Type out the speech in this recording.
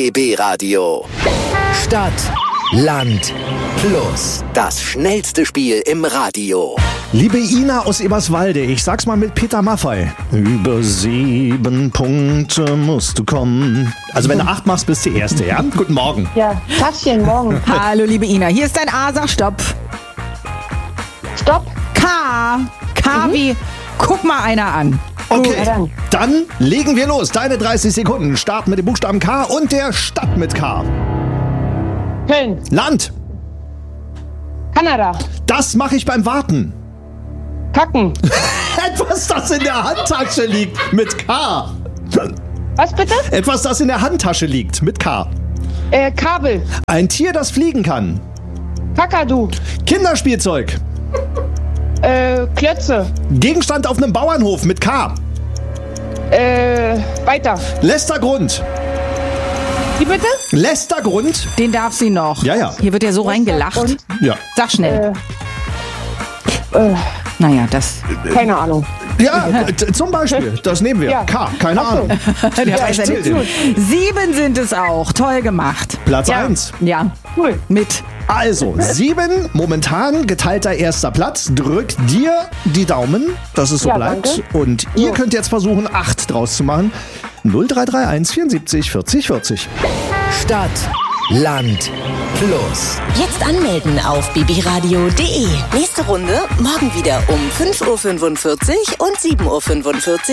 RBB Radio. Stadt, Land, Plus. Das schnellste Spiel im Radio. Liebe Ina aus Eberswalde, ich sag's mal mit Peter Maffay. Über 7 Punkte musst du kommen. Also wenn du 8 machst, bist du die Erste, ja? Guten Morgen. Ja, Taschen, morgen. Hallo, liebe Ina. Hier ist dein A, sag Stopp. Stopp. K. K wie, guck mal einer an. Okay, Ja, dann legen wir los. Deine 30 Sekunden starten mit dem Buchstaben K und der Stadt mit K. Köln. Land. Kanada. Das mache ich beim Warten. Kacken. Etwas, das in der Handtasche liegt mit K. Was bitte? Etwas, das in der Handtasche liegt mit K. Kabel. Ein Tier, das fliegen kann. Kakadu. Kinderspielzeug. Klötze. Gegenstand auf einem Bauernhof mit K. Weiter. Lästergrund. Wie bitte? Lästergrund. Den darf sie noch. Ja, ja. Hier wird ja so reingelacht. Und? Ja. Sag schnell. Naja, das. Keine Ahnung. Ja, zum Beispiel. Das nehmen wir. Ja. K. Keine Ach so. Ahnung. Der weiß ja erzähl nicht. dir. 7 sind es auch. Toll gemacht. Platz Ja. 1. Ja. Cool. Mit. Also, 7, momentan geteilter erster Platz. Drückt dir die Daumen, dass es so Ja, bleibt. danke. Und ihr Ja. könnt jetzt versuchen, 8 draus zu machen. 0331 74 40 40. Stadt, Land, Plus. Jetzt anmelden auf bbradio.de. Nächste Runde morgen wieder um 5.45 Uhr und 7.45 Uhr